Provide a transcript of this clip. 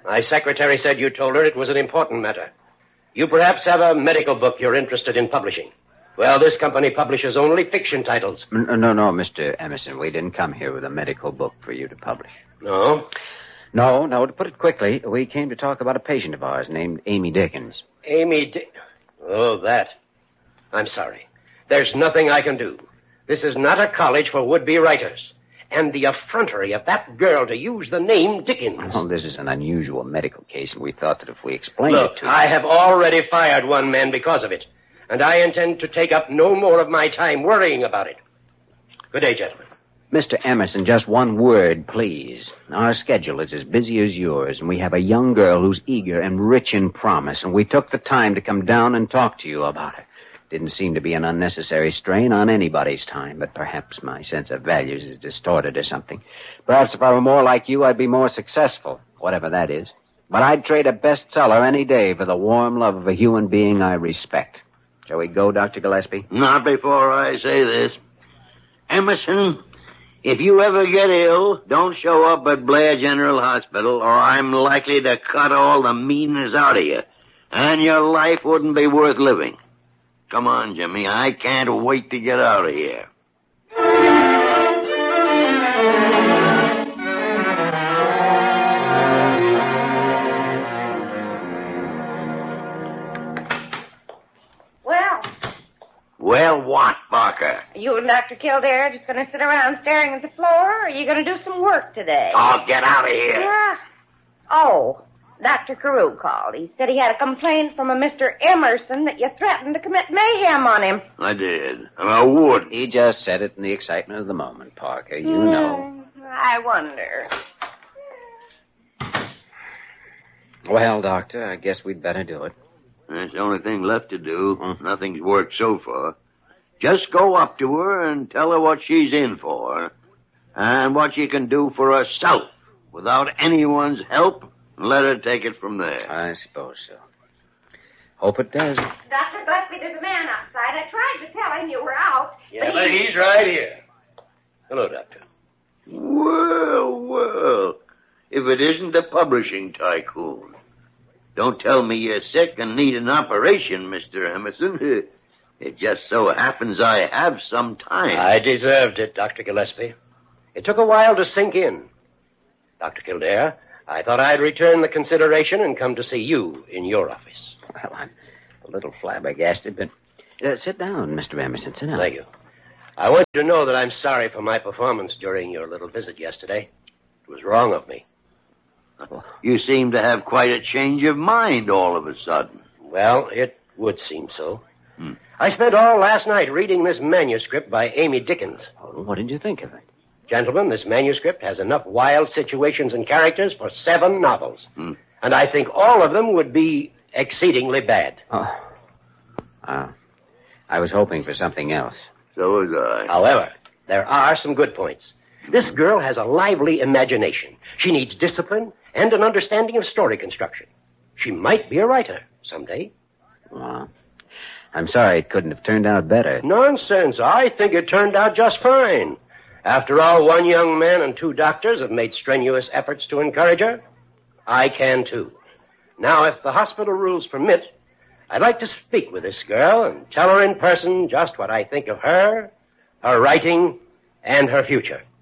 My secretary said you told her it was an important matter. You perhaps have a medical book you're interested in publishing. Well, this company publishes only fiction titles. No, Mr. Emerson. We didn't come here with a medical book for you to publish. No? No. To put it quickly, we came to talk about a patient of ours named Amy Dickens. Oh, that. I'm sorry. There's nothing I can do. This is not a college for would-be writers. And the effrontery of that girl to use the name Dickens. Well, this is an unusual medical case, and we thought that if we explained Look, it to you... I have already fired one man because of it. And I intend to take up no more of my time worrying about it. Good day, gentlemen. Mr. Emerson, just one word, please. Our schedule is as busy as yours, and we have a young girl who's eager and rich in promise, and we took the time to come down and talk to you about her. Didn't seem to be an unnecessary strain on anybody's time, but perhaps my sense of values is distorted or something. Perhaps if I were more like you, I'd be more successful, whatever that is. But I'd trade a bestseller any day for the warm love of a human being I respect. Shall we go, Dr. Gillespie? Not before I say this. Emerson, if you ever get ill, don't show up at Blair General Hospital, or I'm likely to cut all the meanness out of you, and your life wouldn't be worth living. Come on, Jimmy. I can't wait to get out of here. Well, what, Barker? Are you and Dr. Kildare just going to sit around staring at the floor, or are you going to do some work today? Oh, get out of here. Yeah. Oh, Dr. Carew called. He said he had a complaint from a Mr. Emerson that you threatened to commit mayhem on him. I did. And I would. He just said it in the excitement of the moment, Parker. You know. I wonder. Well, Doctor, I guess we'd better do it. That's the only thing left to do. Nothing's worked so far. Just go up to her and tell her what she's in for and what she can do for herself without anyone's help, and let her take it from there. I suppose so. Hope it does. Dr. Gillespie, there's a man outside. I tried to tell him you were out. Yeah, but he's right here. Hello, Doctor. Well, if it isn't the publishing tycoon. Don't tell me you're sick and need an operation, Mr. Emerson. It just so happens I have some time. I deserved it, Dr. Gillespie. It took a while to sink in. Dr. Kildare, I thought I'd return the consideration and come to see you in your office. Well, I'm a little flabbergasted, but... sit down, Mr. Emerson. Sit down. Thank you. I want you to know that I'm sorry for my performance during your little visit yesterday. It was wrong of me. You seem to have quite a change of mind all of a sudden. Well, it would seem so. I spent all last night reading this manuscript by Amy Dickens. Oh, what did you think of it? Gentlemen, this manuscript has enough wild situations and characters for 7 novels. And I think all of them would be exceedingly bad. I was hoping for something else. So was I. However, there are some good points. This girl has a lively imagination. She needs discipline and an understanding of story construction. She might be a writer someday. Well, I'm sorry it couldn't have turned out better. Nonsense. I think it turned out just fine. After all, 1 young man and 2 doctors have made strenuous efforts to encourage her. I can, too. Now, if the hospital rules permit, I'd like to speak with this girl and tell her in person just what I think of her, her writing, and her future.